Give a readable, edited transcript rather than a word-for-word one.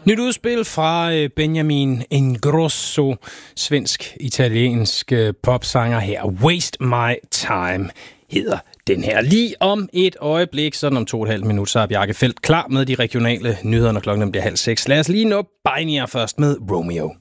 Nyt udspil fra Benjamin Ingrosso, svensk-italiensk popsanger her. Waste My Time hedder den her. Lige om et øjeblik, sådan om 2,5 minutter, så er Bjarke Feldt klar med de regionale nyheder, når klokken bliver 5:30. Lad os lige nå Binary først med Romeo.